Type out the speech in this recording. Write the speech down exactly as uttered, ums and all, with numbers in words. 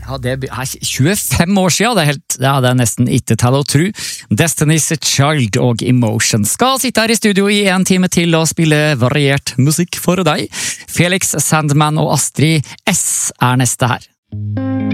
Ja, det er tjuefem år siden, det er, helt, ja, det er nesten ikke til å tro. Destiny's Child og Emotion skal sitte her i studio i en time til og spille variert musikk for deg. Felix Sandman og Astrid S er neste her.